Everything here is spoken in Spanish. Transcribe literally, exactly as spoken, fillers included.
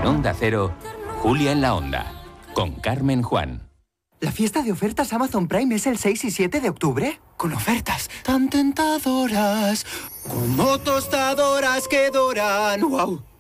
En Onda Cero, Julia en la Onda, con Carmen Juan. ¿La fiesta de ofertas Amazon Prime es el seis y siete de octubre? Con ofertas tan tentadoras, como tostadoras que doran. ¡Wow!